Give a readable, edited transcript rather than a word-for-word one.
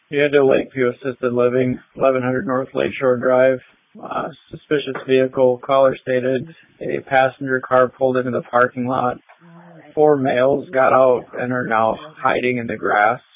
Into Lakeview Assisted Living, 1100 North Lakeshore Drive. Suspicious vehicle. Caller stated a passenger car pulled into the parking lot. 4 males got out and are now hiding in the grass.